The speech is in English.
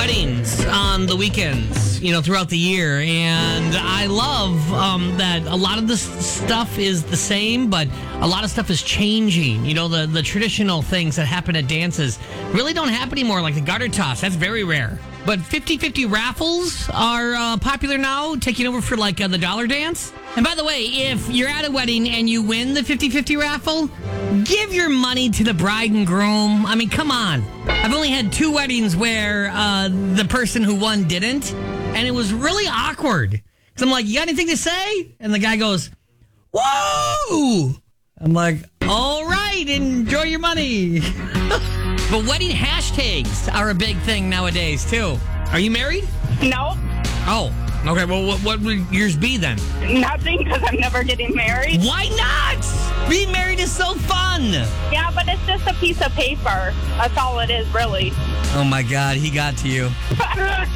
weddings on the weekends, throughout the year. And I love that a lot of this stuff is the same, but a lot of stuff is changing. The traditional things that happen at dances really don't happen anymore, like the garter toss. That's very rare. But 50-50 raffles are popular now, taking over for the dollar dance. And by the way, if you're at a wedding and you win the 50-50 raffle, give your money to the bride and groom. I mean, come on. I've only had 2 weddings where the person who won didn't, and it was really awkward. Because I'm like, you got anything to say? And the guy goes, whoa! I'm like, all right, enjoy your money. But wedding hashtags are a big thing nowadays, too. Are you married? No, Oh, okay. Well, what would yours be then? nothing, because I'm never getting married. Why not? Being married is so fun. Yeah, but it's just a piece of paper. That's all it is, really. Oh, my God. He got to you.